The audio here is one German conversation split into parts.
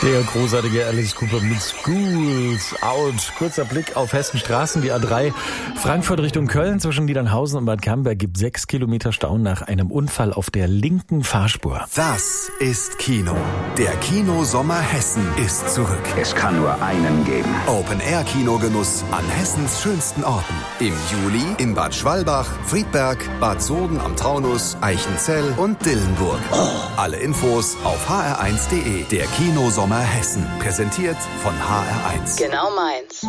Der großartige Alice Cooper mit Schools Out. Kurzer Blick auf Hessens Straßen, die A3 Frankfurt Richtung Köln zwischen Niedernhausen und Bad Camberg gibt 6 Kilometer Stau nach einem Unfall auf der linken Fahrspur. Das ist Kino. Der Kino-Sommer Hessen ist zurück. Es kann nur einen geben. Open-Air-Kinogenuss an Hessens schönsten Orten. Im Juli in Bad Schwalbach, Friedberg, Bad Soden am Taunus, Eichenzell und Dillenburg. Alle Infos auf hr1.de. Der Kino-Sommer Hessen. Präsentiert von HR1. Genau meins.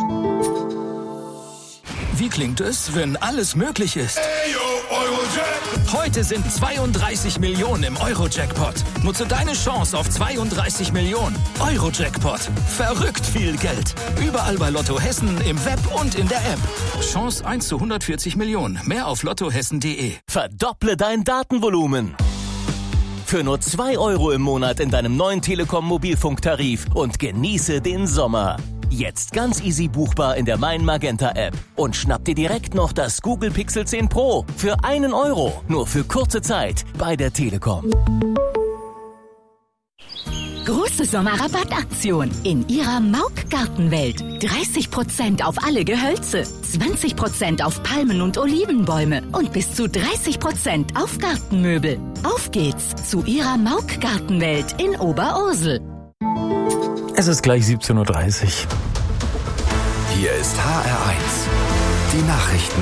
Wie klingt es, wenn alles möglich ist? Heute sind 32 Millionen im Euro-Jackpot. Nutze deine Chance auf 32 Millionen. Euro-Jackpot. Verrückt viel Geld. Überall bei Lotto Hessen, im Web und in der App. Chance 1 zu 140 Millionen. Mehr auf lottohessen.de. Verdopple dein Datenvolumen. Für nur 2 Euro im Monat in deinem neuen Telekom-Mobilfunktarif und genieße den Sommer. Jetzt ganz easy buchbar in der Mein Magenta App. Und schnapp dir direkt noch das Google Pixel 10 Pro für 1 Euro. Nur für kurze Zeit bei der Telekom. Große Sommerrabattaktion in Ihrer Mauk Gartenwelt. 30% auf alle Gehölze, 20% auf Palmen- und Olivenbäume und bis zu 30% auf Gartenmöbel. Auf geht's zu Ihrer Mauk Gartenwelt in Oberursel. Es ist gleich 17.30 Uhr. Hier ist HR1. Die Nachrichten.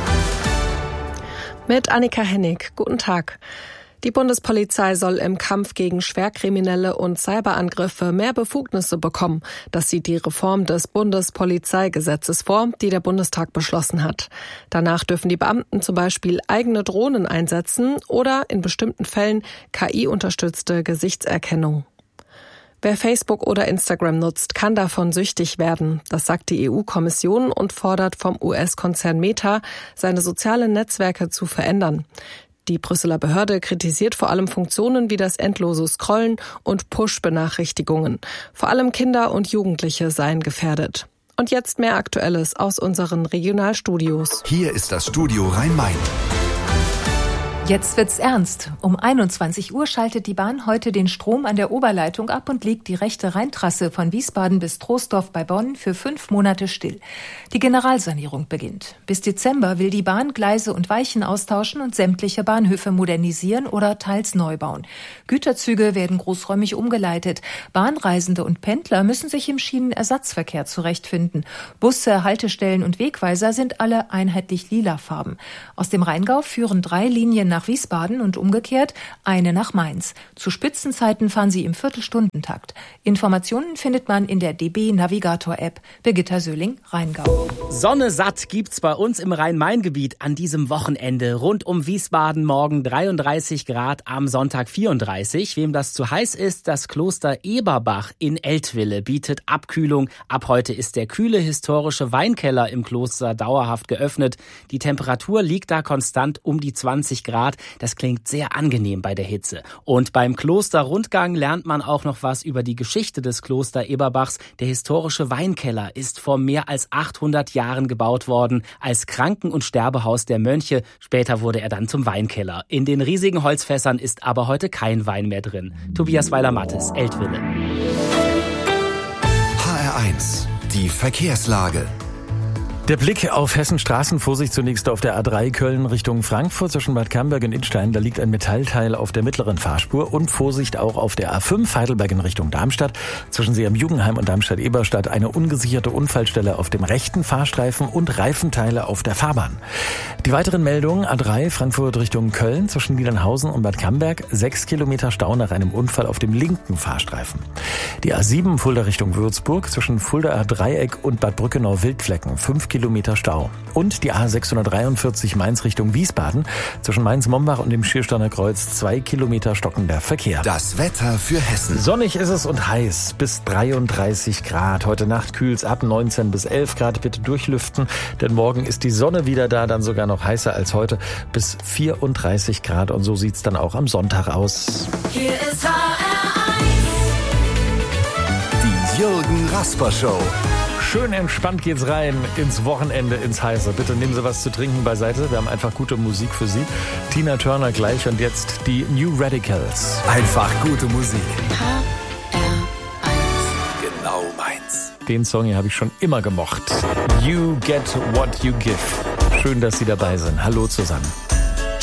Mit Annika Hennig. Guten Tag. Die Bundespolizei soll im Kampf gegen Schwerkriminelle und Cyberangriffe mehr Befugnisse bekommen. Das sieht die Reform des Bundespolizeigesetzes vor, die der Bundestag beschlossen hat. Danach dürfen die Beamten zum Beispiel eigene Drohnen einsetzen oder in bestimmten Fällen KI-unterstützte Gesichtserkennung. Wer Facebook oder Instagram nutzt, kann davon süchtig werden. Das sagt die EU-Kommission und fordert vom US-Konzern Meta, seine sozialen Netzwerke zu verändern. Die Brüsseler Behörde kritisiert vor allem Funktionen wie das endlose Scrollen und Push-Benachrichtigungen. Vor allem Kinder und Jugendliche seien gefährdet. Und jetzt mehr Aktuelles aus unseren Regionalstudios. Hier ist das Studio Rhein-Main. Jetzt wird's ernst. Um 21 Uhr schaltet die Bahn heute den Strom an der Oberleitung ab und legt die rechte Rheintrasse von Wiesbaden bis Troisdorf bei Bonn für 5 Monate still. Die Generalsanierung beginnt. Bis Dezember will die Bahn Gleise und Weichen austauschen und sämtliche Bahnhöfe modernisieren oder teils neu bauen. Güterzüge werden großräumig umgeleitet. Bahnreisende und Pendler müssen sich im Schienenersatzverkehr zurechtfinden. Busse, Haltestellen und Wegweiser sind alle einheitlich lilafarben. Aus dem Rheingau führen 3 Linien nach Wiesbaden und umgekehrt, eine nach Mainz. Zu Spitzenzeiten fahren sie im Viertelstundentakt. Informationen findet man in der DB Navigator App. Birgitta Söhling, Rheingau. Sonne satt gibt's bei uns im Rhein-Main-Gebiet an diesem Wochenende. Rund um Wiesbaden morgen 33 Grad, am Sonntag 34. Wem das zu heiß ist, das Kloster Eberbach in Eltville bietet Abkühlung. Ab heute ist der kühle historische Weinkeller im Kloster dauerhaft geöffnet. Die Temperatur liegt da konstant um die 20 Grad. Das klingt sehr angenehm bei der Hitze. Und beim Klosterrundgang lernt man auch noch was über die Geschichte des Kloster Eberbachs. Der historische Weinkeller ist vor mehr als 800 Jahren gebaut worden als Kranken- und Sterbehaus der Mönche. Später wurde er dann zum Weinkeller. In den riesigen Holzfässern ist aber heute kein Wein mehr drin. Tobias Weiler-Mattes, Eltville. HR1. Die Verkehrslage. Der Blick auf Hessens Straßen, Vorsicht zunächst auf der A3 Köln Richtung Frankfurt zwischen Bad Camberg und Idstein. Da liegt ein Metallteil auf der mittleren Fahrspur und Vorsicht auch auf der A5 Heidelberg in Richtung Darmstadt. Zwischen See am Jugendheim und Darmstadt-Eberstadt eine ungesicherte Unfallstelle auf dem rechten Fahrstreifen und Reifenteile auf der Fahrbahn. Die weiteren Meldungen: A3 Frankfurt Richtung Köln zwischen Niedernhausen und Bad Camberg. 6 Kilometer Stau nach einem Unfall auf dem linken Fahrstreifen. Die A7 Fulda Richtung Würzburg zwischen Fuldaer Dreieck und Bad Brückenau-Wildflecken. 5 Kilometer Stau. Und die A643 Mainz Richtung Wiesbaden zwischen Mainz-Mombach und dem Schiersteiner Kreuz 2 Kilometer stockender Verkehr. Das Wetter für Hessen. Sonnig ist es und heiß bis 33 Grad. Heute Nacht kühlt's ab 19 bis 11 Grad. Bitte durchlüften, denn morgen ist die Sonne wieder da, dann sogar noch heißer als heute bis 34 Grad. Und so sieht's dann auch am Sonntag aus. Hier ist HR1. Die Jürgen Rasper Show. Schön entspannt geht's rein ins Wochenende, ins Heiße. Bitte nehmen Sie was zu trinken beiseite. Wir haben einfach gute Musik für Sie. Tina Turner gleich und jetzt die New Radicals. Einfach gute Musik. HR1. Den Song hier habe ich schon immer gemocht. You get what you give. Schön, dass Sie dabei sind. Hallo zusammen.